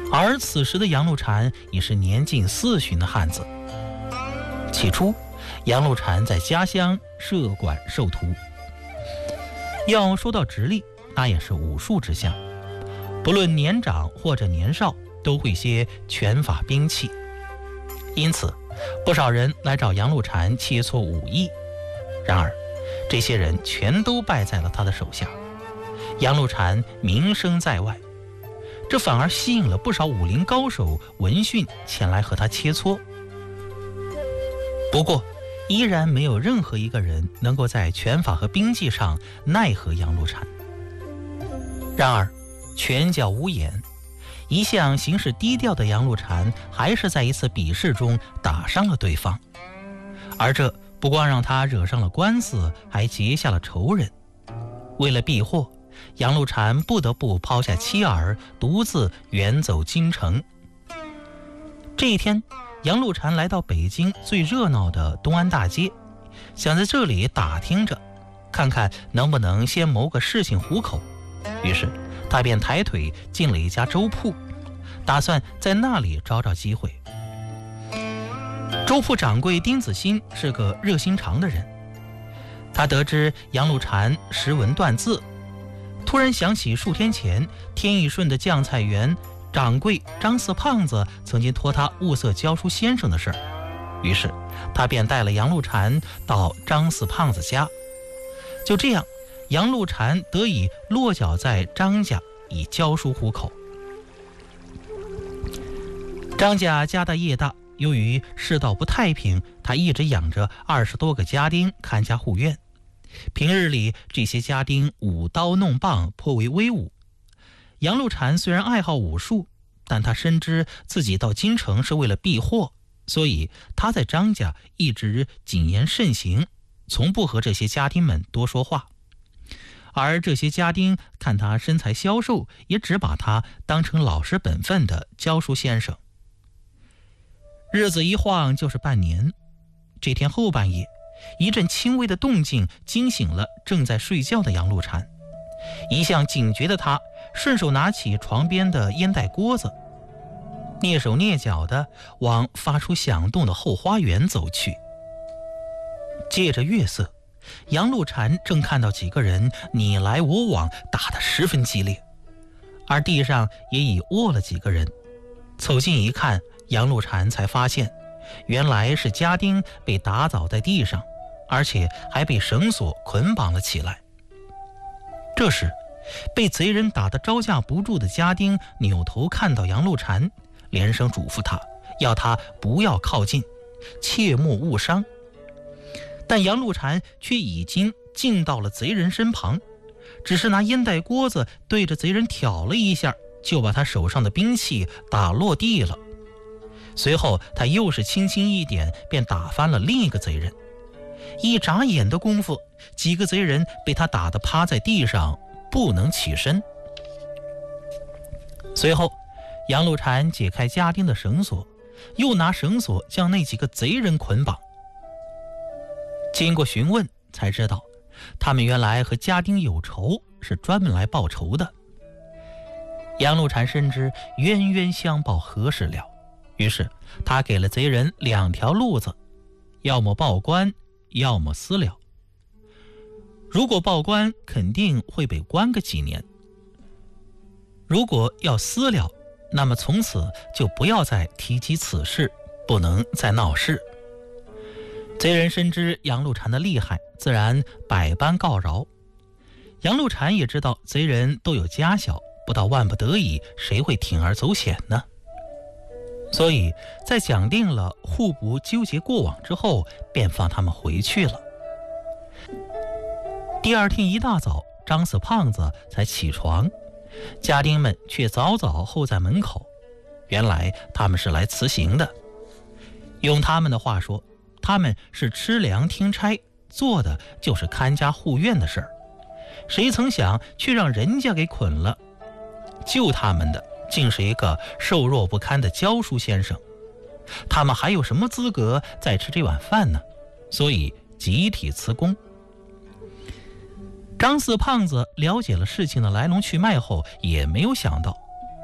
而此时的杨露禅已是年近40的汉子。起初，杨露禅在家乡设馆授徒，要说到直隶，那也是武术之乡，不论年长或者年少，都会些拳法兵器。因此，不少人来找杨露禅切磋武艺。然而，这些人全都败在了他的手下。杨露禅名声在外，这反而吸引了不少武林高手闻讯前来和他切磋。不过，依然没有任何一个人能够在拳法和兵技上奈何杨露禅。然而，拳脚无眼，一向行事低调的杨露禅还是在一次比试中打伤了对方，而这不光让他惹上了官司，还结下了仇人。为了避祸，杨露禅不得不抛下妻儿，独自远走京城。这一天，杨露禅来到北京最热闹的东安大街，想在这里打听着，看看能不能先谋个事情糊口。于是他便抬腿进了一家粥铺，打算在那里找找机会。粥铺掌柜丁子欣是个热心肠的人，他得知杨露禅识文断字，突然想起数天前天意顺的酱菜园掌柜张四胖子曾经托他物色教书先生的事儿，于是他便带了杨露禅到张四胖子家。就这样，杨露禅得以落脚在张家，以教书糊口。张家家大业大，由于世道不太平，他一直养着20多个家丁看家护院。平日里，这些家丁舞刀弄棒，颇为威武。杨露禅虽然爱好武术，但他深知自己到京城是为了避祸，所以他在张家一直谨言慎行，从不和这些家丁们多说话。而这些家丁看他身材消瘦，也只把他当成老实本分的教书先生。日子一晃就是半年。这天后半夜，一阵轻微的动静惊醒了正在睡觉的杨露禅。一向警觉的他顺手拿起床边的烟袋锅子，蹑手蹑脚地往发出响动的后花园走去。借着月色，杨露禅正看到几个人你来我往，打得十分激烈，而地上也已卧了几个人。凑近一看，杨露禅才发现，原来是家丁被打倒在地上，而且还被绳索捆绑了起来。这时，被贼人打得招架不住的家丁扭头看到杨露禅，连声嘱咐他，要他不要靠近，切莫误伤。但杨露禅却已经进到了贼人身旁，只是拿烟袋锅子对着贼人挑了一下，就把他手上的兵器打落地了。随后他又是轻轻一点，便打翻了另一个贼人。一眨眼的功夫，几个贼人被他打得趴在地上，不能起身。随后，杨露禅解开家丁的绳索，又拿绳索将那几个贼人捆绑。经过询问才知道，他们原来和家丁有仇，是专门来报仇的。杨露禅深知冤冤相报何时了，于是他给了贼人2条路子，要么报官，要么私了。如果报官，肯定会被关个几年；如果要私了，那么从此就不要再提及此事，不能再闹事。贼人深知杨露禅的厉害，自然百般告饶。杨露禅也知道贼人都有家小，不到万不得已，谁会铤而走险呢？所以在讲定了互不纠结过往之后，便放他们回去了。第二天一大早，张四胖子才起床，家丁们却早早候在门口。原来他们是来辞行的，用他们的话说，他们是吃粮听差，做的就是看家护院的事儿。谁曾想却让人家给捆了，救他们的竟是一个瘦弱不堪的教书先生。他们还有什么资格再吃这碗饭呢？所以集体辞工。张四胖子了解了事情的来龙去脉后，也没有想到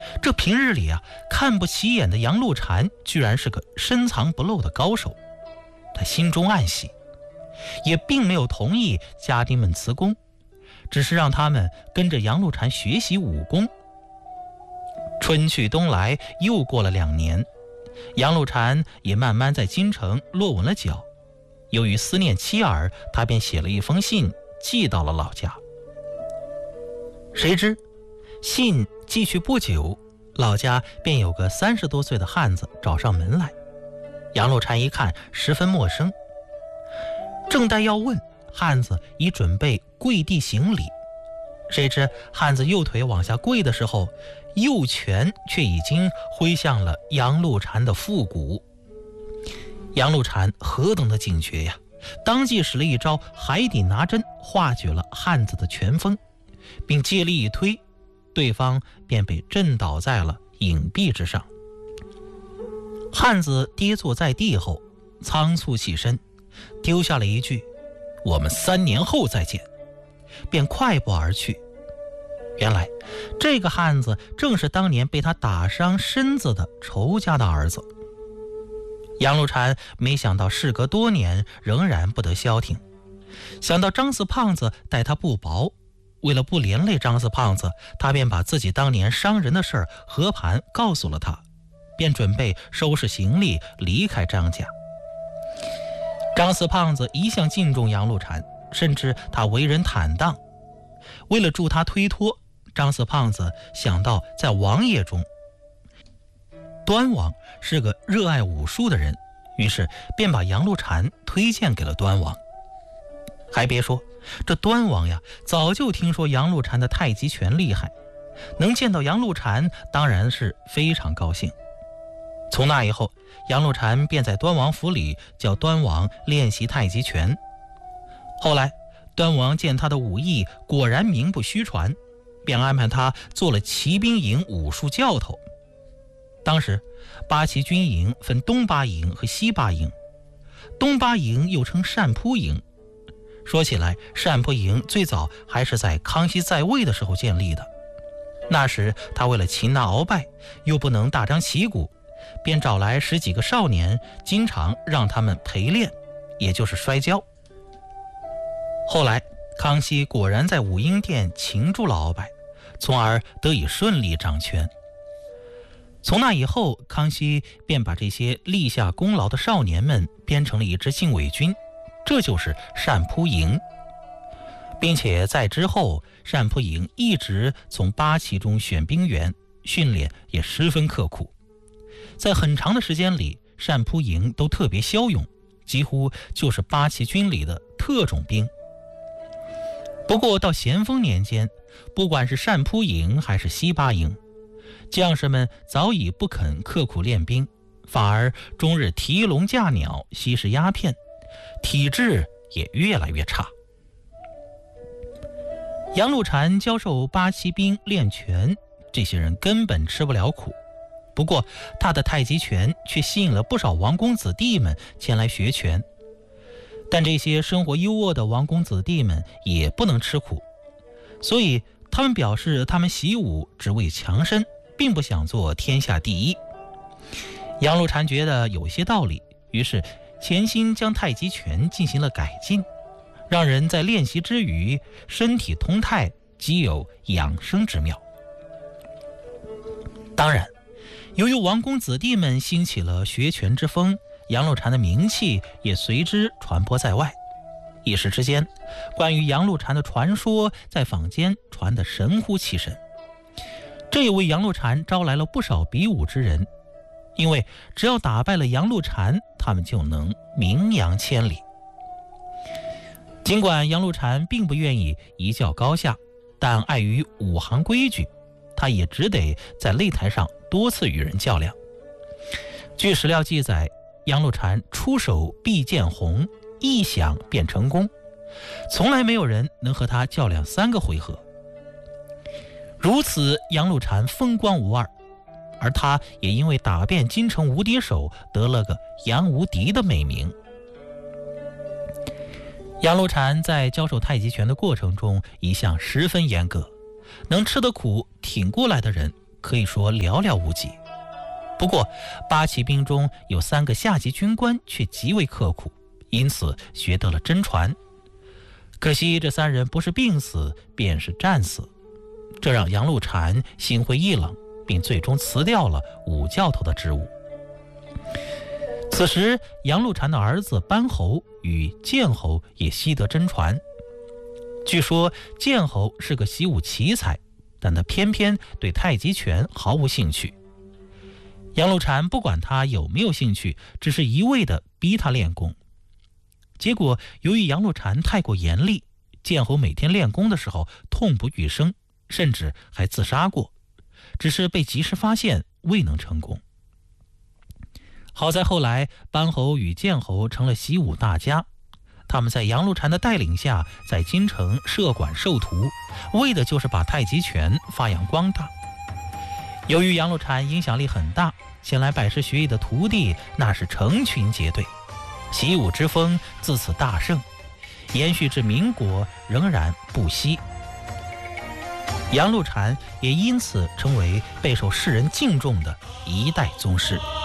这平日里看不起眼的杨露禅居然是个深藏不露的高手。他心中暗喜，也并没有同意家丁们辞工，只是让他们跟着杨露禅学习武功。春去冬来，又过了2年，杨露禅也慢慢在京城落稳了脚。由于思念妻儿，他便写了一封信寄到了老家。谁知信寄去不久，老家便有个30多岁的汉子找上门来。杨露禅一看十分陌生，正待要问，汉子已准备跪地行礼。谁知汉子右腿往下跪的时候，右拳却已经挥向了杨露禅的腹股。杨露禅何等的警觉呀，当即使了一招海底拿针，化解了汉子的拳锋，并借力一推，对方便被震倒在了影壁之上。汉子跌坐在地后，仓促起身，丢下了一句“我们3年后再见”，便快步而去。原来这个汉子正是当年被他打伤身子的仇家的儿子。杨露禅没想到事隔多年仍然不得消停，想到张四胖子待他不薄，为了不连累张四胖子，他便把自己当年伤人的事儿和盘告诉了他，便准备收拾行李离开张家。张四胖子一向敬重杨露禅，甚至他为人坦荡。为了助他推脱，张四胖子想到在王爷中，端王是个热爱武术的人，于是便把杨露禅推荐给了端王。还别说，这端王早就听说杨露禅的太极拳厉害，能见到杨露禅当然是非常高兴。从那以后，杨露禅便在端王府里教端王练习太极拳。后来端王见他的武艺果然名不虚传，便安排他做了骑兵营武术教头。当时八旗军营分东八营和西八营，东八营又称单扑营。说起来，单扑营最早还是在康熙在位的时候建立的。那时他为了擒拿鳌拜，又不能大张旗鼓，便找来10几个少年，经常让他们陪练，也就是摔跤。后来康熙果然在武英殿擒住了鳌拜，从而得以顺利掌权。从那以后，康熙便把这些立下功劳的少年们编成了一支禁卫军，这就是单扑营。并且在之后，单扑营一直从八旗中选兵员，训练也十分刻苦。在很长的时间里，单扑营都特别骁勇，几乎就是八旗军里的特种兵。不过到咸丰年间，不管是单扑营还是西八营，将士们早已不肯刻苦练兵，反而终日提笼架鸟，吸食鸦片，体质也越来越差。杨露禅教授八旗兵练拳，这些人根本吃不了苦。不过他的太极拳却吸引了不少王公子弟们前来学拳。但这些生活优渥的王公子弟们也不能吃苦，所以他们表示他们习武只为强身，并不想做天下第一。杨露禅觉得有些道理，于是潜心将太极拳进行了改进，让人在练习之余身体通泰，极有养生之妙。当然，由于王公子弟们兴起了学拳之风，杨露禅的名气也随之传播在外。一时之间，关于杨露禅的传说在坊间传得神乎其神，这也为杨露禅招来了不少比武之人，因为只要打败了杨露禅，他们就能名扬千里。尽管杨露禅并不愿意一较高下，但碍于武行规矩，他也只得在擂台上多次与人较量。据史料记载，杨露禅出手必见红，一响便成功，从来没有人能和他较量3个回合。如此，杨露禅风光无二，而他也因为打遍京城无敌手，得了个杨无敌的美名。杨露禅在教授太极拳的过程中一向十分严格，能吃得苦挺过来的人可以说寥寥无几。不过八旗兵中有3个下级军官却极为刻苦，因此学得了真传。可惜这3人不是病死便是战死，这让杨露禅心灰意冷，并最终辞掉了武教头的职务。此时杨露禅的儿子班侯与建侯也悉得真传。据说建侯是个习武奇才，但他偏偏对太极拳毫无兴趣。杨露禅不管他有没有兴趣，只是一味地逼他练功。结果由于杨露禅太过严厉，建侯每天练功的时候痛不欲生，甚至还自杀过，只是被及时发现，未能成功。好在后来班侯与建侯成了习武大家，他们在杨露禅的带领下在京城设馆授徒，为的就是把太极拳发扬光大。由于杨露禅影响力很大，前来拜师学艺的徒弟那是成群结队，习武之风自此大盛，延续至民国仍然不息。杨露禅也因此成为备受世人敬重的一代宗师。